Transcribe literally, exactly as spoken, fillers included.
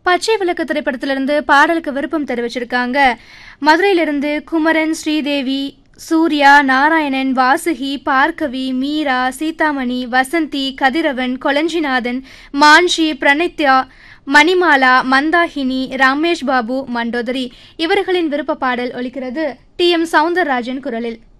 பச்சை விளக்கு திரைப்படத்திலிருந்து பாடலுக்கு விருப்பம் தெரிவிச்சிருக்காங்க. மதுரையிலிருந்து குமரன், ஸ்ரீதேவி, சூர்யா, நாராயணன், வாசுகி, பார்கவி, மீரா, சீதாமணி, வசந்தி, கதிரவன், கொளஞ்சிநாதன், மான்ஷி, பிரணித்யா, மணிமாலா, மந்தாகினி, ரமேஷ் பாபு, மண்டோதரி இவர்களின் விருப்ப பாடல் ஒலிக்கிறது டி எம் சவுந்தரராஜன் குரலில்.